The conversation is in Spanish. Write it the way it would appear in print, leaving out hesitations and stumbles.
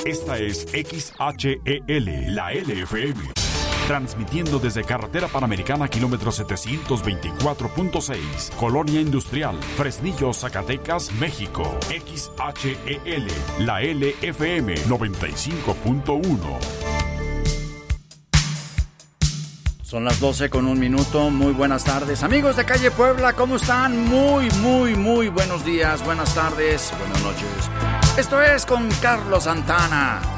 Esta es XHEL, la LFM. Transmitiendo desde Carretera Panamericana, kilómetro 724.6, Colonia Industrial, Fresnillo, Zacatecas, México. XHEL, la LFM 95.1. Son las 12:01. Muy buenas tardes, amigos de Calle Puebla, ¿cómo están? Muy buenos días, buenas tardes, buenas noches. Esto es con Carlos Santana.